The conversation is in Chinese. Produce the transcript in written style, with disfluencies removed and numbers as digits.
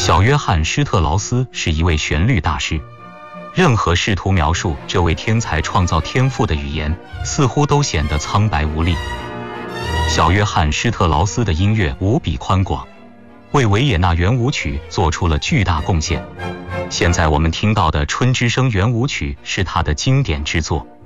小约翰·施特劳斯是一位旋律大师，任何试图描述这位天才创造天赋的语言，似乎都显得苍白无力。小约翰·施特劳斯的音乐无比宽广，为维也纳圆舞曲做出了巨大贡献。现在我们听到的《春之声》圆舞曲是他的经典之作。